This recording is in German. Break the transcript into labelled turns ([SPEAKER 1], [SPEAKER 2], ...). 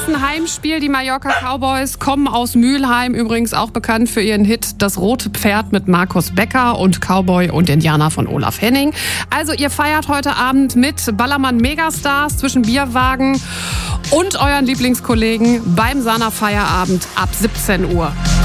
[SPEAKER 1] nächsten Heimspiel. Die Mallorca Cowboys kommen aus Mülheim, übrigens auch bekannt für ihren Hit Das rote Pferd mit Markus Becker und Cowboy und Indianer von Olaf Henning. Also ihr feiert heute Abend mit Ballermann Megastars zwischen Bierwagen und euren Lieblingskollegen beim Sana Feierabend ab 17 Uhr.